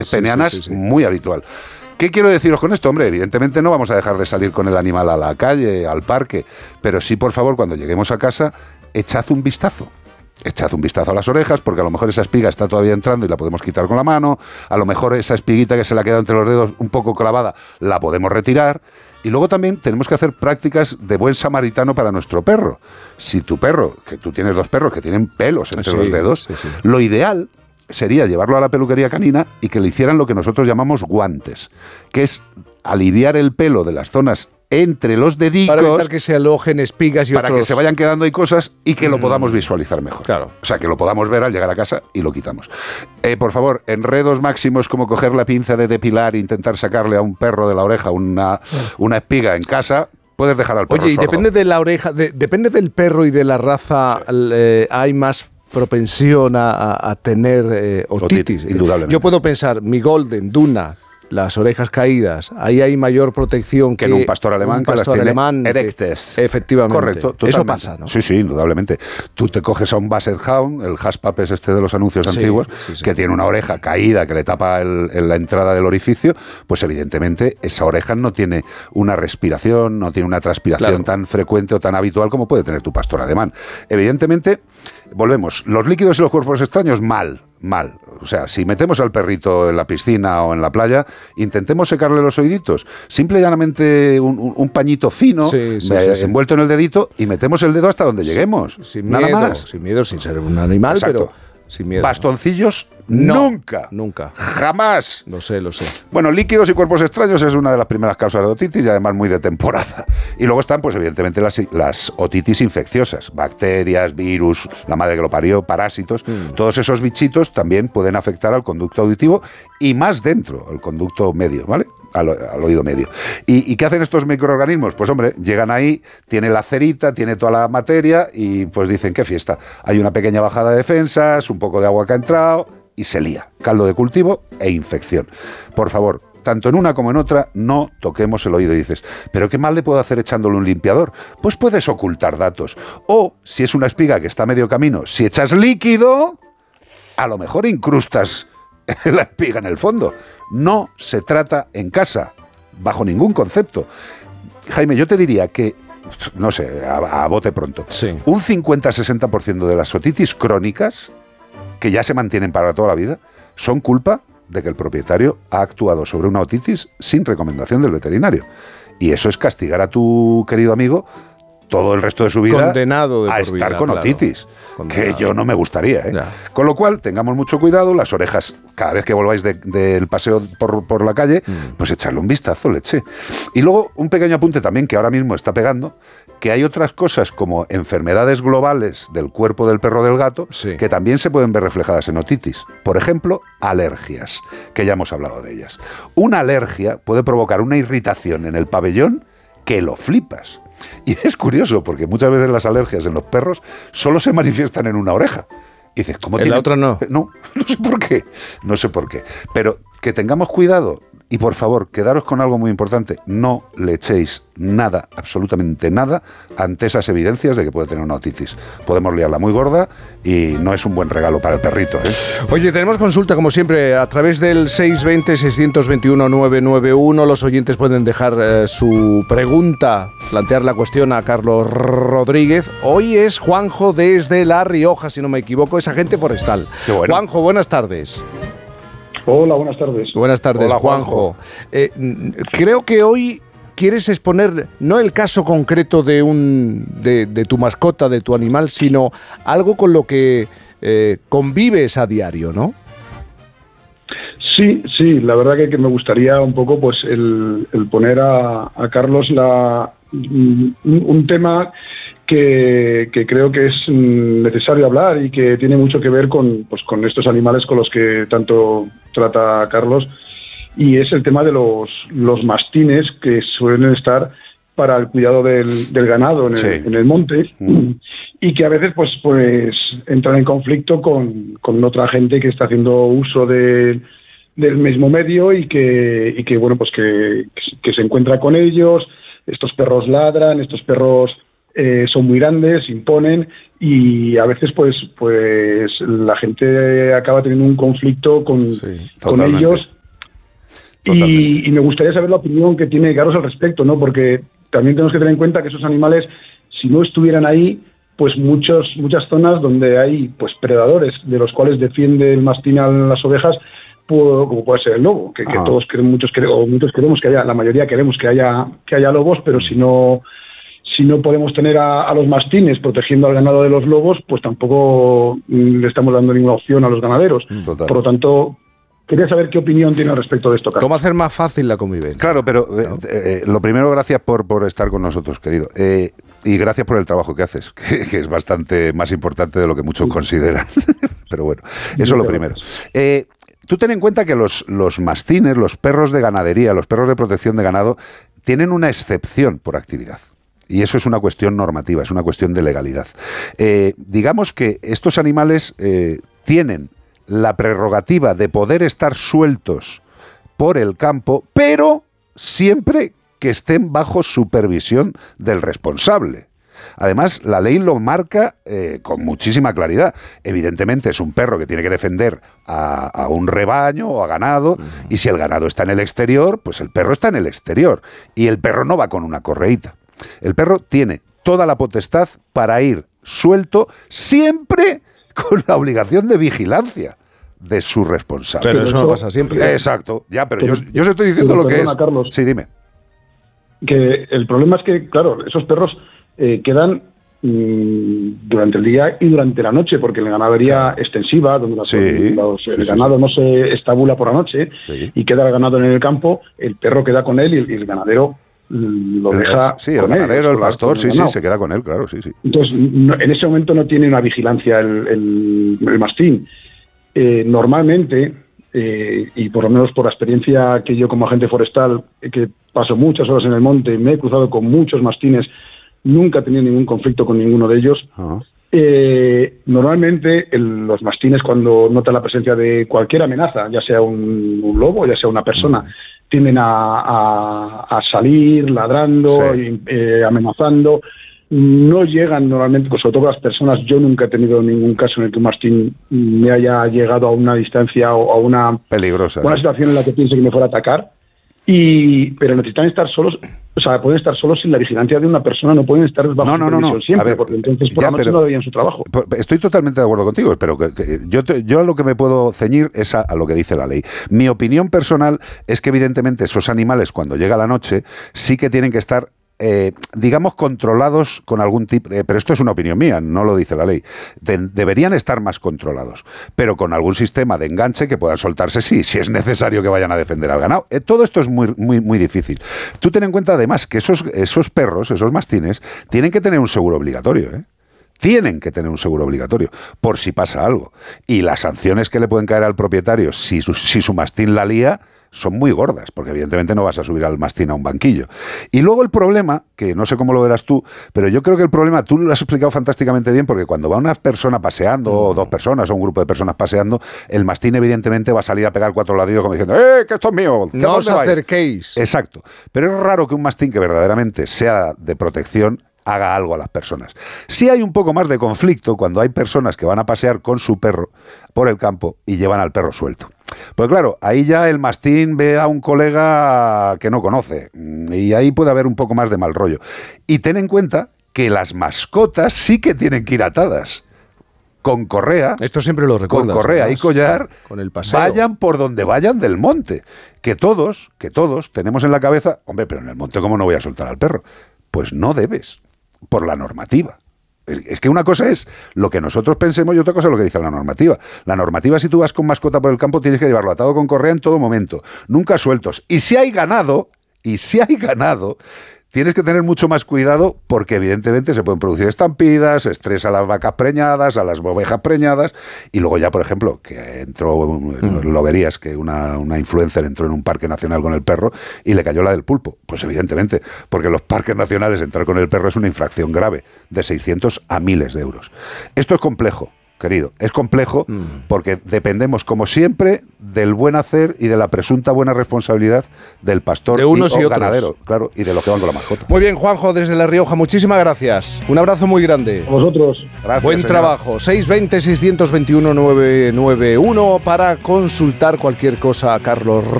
peneanas muy habitual. ¿Qué quiero deciros con esto? Hombre, evidentemente no vamos a dejar de salir con el animal a la calle, al parque, pero sí, por favor, cuando lleguemos a casa, echad un vistazo. Echad un vistazo a las orejas, porque a lo mejor esa espiga está todavía entrando y la podemos quitar con la mano, a lo mejor esa espiguita que se le ha quedado entre los dedos un poco clavada, la podemos retirar. Y luego también tenemos que hacer prácticas de buen samaritano para nuestro perro. Si tu perro, que tú tienes 2 perros que tienen pelos entre los dedos, lo ideal sería llevarlo a la peluquería canina y que le hicieran lo que nosotros llamamos guantes, que es aliviar el pelo de las zonas entre los dedicos para evitar que se alojen espigas y para otros... que se vayan quedando ahí cosas y que lo podamos visualizar mejor. Claro. O sea, que lo podamos ver al llegar a casa y lo quitamos. Por favor, enredos máximos como coger la pinza de depilar e intentar sacarle a un perro de la oreja una espiga en casa, puedes dejar al perro Oye, y sordo. depende de la oreja, depende del perro y de la raza, hay más propensión a tener otitis. Indudablemente. Yo puedo pensar, mi Golden, Duna, las orejas caídas, ahí hay mayor protección que en un pastor alemán, un pastor alemán erectes. Efectivamente. Correcto, totalmente. Eso pasa, ¿no? Sí, indudablemente. Tú te coges a un Basset Hound, el Haspap es este de los anuncios antiguos, que tiene una oreja caída que le tapa la entrada del orificio, pues evidentemente esa oreja no tiene una respiración, no tiene una transpiración tan frecuente o tan habitual como puede tener tu pastor alemán. Evidentemente, volvemos, los líquidos y los cuerpos extraños, mal. O sea, si metemos al perrito en la piscina o en la playa, intentemos secarle los oíditos. Simple y llanamente un pañito fino envuelto en el dedito y metemos el dedo hasta donde lleguemos. Sin Nada miedo, más. Sin miedo, sin ser un animal, Exacto. pero sin miedo. Bastoncillos, No, nunca. Jamás. Lo sé. Bueno, líquidos y cuerpos extraños es una de las primeras causas de otitis y además muy de temporada. Y luego están, pues evidentemente, las otitis infecciosas. Bacterias, virus, la madre que lo parió, parásitos. Todos esos bichitos también pueden afectar al conducto auditivo y más dentro, al conducto medio, ¿vale? Al oído medio. ¿Y qué hacen estos microorganismos? Pues hombre, llegan ahí, tiene la cerita, tiene toda la materia y pues dicen, qué fiesta. Hay una pequeña bajada de defensas, un poco de agua que ha entrado y se lía. Caldo de cultivo e infección. Por favor, tanto en una como en otra, no toquemos el oído. Y dices, ¿pero qué mal le puedo hacer echándole un limpiador? Pues puedes ocultar datos. O, si es una espiga que está a medio camino, si echas líquido, a lo mejor incrustas la espiga en el fondo. No se trata en casa, bajo ningún concepto. Jaime, yo te diría que, no sé, a bote pronto, un 50-60% de las otitis crónicas, que ya se mantienen para toda la vida, son culpa de que el propietario ha actuado sobre una otitis sin recomendación del veterinario. Y eso es castigar a tu querido amigo todo el resto de su vida condenado a estar con otitis, que yo no me gustaría, ¿eh? Ya. Con lo cual, tengamos mucho cuidado, las orejas, cada vez que volváis del paseo por la calle, pues echarle un vistazo, leche. Y luego, un pequeño apunte también que ahora mismo está pegando, que hay otras cosas como enfermedades globales del cuerpo del perro o del gato, que también se pueden ver reflejadas en otitis. Por ejemplo, alergias, que ya hemos hablado de ellas. Una alergia puede provocar una irritación en el pabellón que lo flipas. Y es curioso, porque muchas veces las alergias en los perros solo se manifiestan en una oreja. Y dices, ¿cómo en la otra no? No sé por qué. Pero que tengamos cuidado. Y por favor, quedaros con algo muy importante. No le echéis nada, absolutamente nada, ante esas evidencias de que puede tener una otitis. Podemos liarla muy gorda y no es un buen regalo para el perrito, ¿eh? Oye, tenemos consulta, como siempre, a través del 620-621-991. Los oyentes pueden dejar su pregunta, plantear la cuestión a Carlos Rodríguez. Hoy es Juanjo desde La Rioja, si no me equivoco, es agente forestal. Qué bueno. Juanjo, buenas tardes. Hola, buenas tardes. Buenas tardes, Hola, Juanjo. Creo que hoy quieres exponer no el caso concreto de tu mascota, de tu animal, sino algo con lo que convives a diario, ¿no? Sí, la verdad que me gustaría un poco pues el poner a Carlos un tema que creo que es necesario hablar y que tiene mucho que ver con estos animales con los que tanto trata Carlos, y es el tema de los mastines que suelen estar para el cuidado del ganado en el monte, y que a veces pues entran en conflicto con otra gente que está haciendo uso del mismo medio y que bueno, pues que se encuentra con ellos. Estos perros ladran, estos perros son muy grandes, imponen, y a veces pues la gente acaba teniendo un conflicto con ellos. Y me gustaría saber la opinión que tiene Carlos al respecto, ¿no? Porque también tenemos que tener en cuenta que esos animales, si no estuvieran ahí, pues muchas zonas donde hay pues predadores de los cuales defiende el mastín a las ovejas, como puede ser el lobo, que todos queremos, muchos queremos que haya, la mayoría queremos que haya lobos, pero si no podemos tener a los mastines protegiendo al ganado de los lobos, pues tampoco le estamos dando ninguna opción a los ganaderos. Total. Por lo tanto, quería saber qué opinión tiene al respecto de esto, Carlos. ¿Cómo hacer más fácil la convivencia? Claro, pero lo primero, gracias por estar con nosotros, querido. Y gracias por el trabajo que haces, que es bastante más importante de lo que muchos consideran. Pero bueno, eso es lo primero. Tú ten en cuenta que los mastines, los perros de ganadería, los perros de protección de ganado, tienen una excepción por actividad. Y eso es una cuestión normativa, es una cuestión de legalidad. Digamos que estos animales tienen la prerrogativa de poder estar sueltos por el campo, pero siempre que estén bajo supervisión del responsable. Además, la ley lo marca con muchísima claridad. Evidentemente es un perro que tiene que defender a un rebaño o a ganado, y si el ganado está en el exterior, pues el perro está en el exterior, y el perro no va con una correíta. El perro tiene toda la potestad para ir suelto, siempre con la obligación de vigilancia de su responsable. Pero eso no pasa siempre. Exacto, ya, pero yo os estoy diciendo lo que es. Carlos, sí, dime. Que el problema es que, claro, esos perros quedan durante el día y durante la noche, porque la ganadería extensiva, donde el ganado no se estabula por la noche y queda el ganado en el campo, el perro queda con él y el ganadero lo deja. Sí, el ganadero, el pastor, sí, se queda con él, claro, sí. Entonces, en ese momento no tiene una vigilancia el mastín. Normalmente, y por lo menos por la experiencia que yo como agente forestal, que paso muchas horas en el monte, me he cruzado con muchos mastines, nunca he tenido ningún conflicto con ninguno de ellos. Normalmente los mastines, cuando notan la presencia de cualquier amenaza, ya sea un lobo, ya sea una persona, tienden a salir ladrando, amenazando. No llegan normalmente, pues sobre todo las personas. Yo nunca he tenido ningún caso en el que un mastín me haya llegado a una distancia o a una peligrosa, una situación en la que piense que me fuera a atacar. Pero necesitan estar solos, o sea, pueden estar solos sin la vigilancia de una persona, no pueden estar bajo supervisión siempre, a ver, porque entonces por la noche no deberían su trabajo. Estoy totalmente de acuerdo contigo, pero yo a lo que me puedo ceñir es a lo que dice la ley. Mi opinión personal es que evidentemente esos animales, cuando llega la noche, sí que tienen que estar digamos, controlados con algún tipo, pero esto es una opinión mía, no lo dice la ley, deberían estar más controlados, pero con algún sistema de enganche que puedan soltarse si es necesario que vayan a defender al ganado. Todo esto es muy difícil. Tú ten en cuenta además que esos perros, esos mastines, tienen que tener un seguro obligatorio, Tienen que tener un seguro obligatorio, por si pasa algo. Y las sanciones que le pueden caer al propietario si su mastín la lía son muy gordas, porque evidentemente no vas a subir al mastín a un banquillo. Y luego el problema, que no sé cómo lo verás tú, pero yo creo que el problema, tú lo has explicado fantásticamente bien, porque cuando va una persona paseando, o dos personas, o un grupo de personas paseando, el mastín evidentemente va a salir a pegar 4 ladrillos como diciendo que esto es mío! No os acerquéis. Exacto. Pero es raro que un mastín que verdaderamente sea de protección haga algo a las personas. Sí hay un poco más de conflicto cuando hay personas que van a pasear con su perro por el campo y llevan al perro suelto. Pues claro, ahí ya el mastín ve a un colega que no conoce y ahí puede haber un poco más de mal rollo. Y ten en cuenta que las mascotas sí que tienen que ir atadas con correa. Esto siempre lo recuerdas. Con correa y collar, con el paseo. Vayan por donde vayan del monte. Que todos tenemos en la cabeza, hombre, pero en el monte ¿cómo no voy a soltar al perro? Pues no debes, por la normativa. Es que una cosa es lo que nosotros pensemos y otra cosa es lo que dice la normativa. La normativa, si tú vas con mascota por el campo, tienes que llevarlo atado con correa en todo momento, nunca sueltos. Y si hay ganado, tienes que tener mucho más cuidado porque evidentemente se pueden producir estampidas, estrés a las vacas preñadas, a las ovejas preñadas, y luego ya, por ejemplo, que entró, lo verías, que una influencer entró en un parque nacional con el perro y le cayó la del pulpo. Pues evidentemente, porque en los parques nacionales entrar con el perro es una infracción grave, de 600 a miles de euros. Esto es complejo. querido. Es complejo porque dependemos, como siempre, del buen hacer y de la presunta buena responsabilidad del pastor de unos y otros. Ganadero, claro, y de los que van con la mascota. Muy bien, Juanjo, desde La Rioja, muchísimas gracias. Un abrazo muy grande. A vosotros. Gracias, Buen trabajo. 620-621-991 para consultar cualquier cosa a Carlos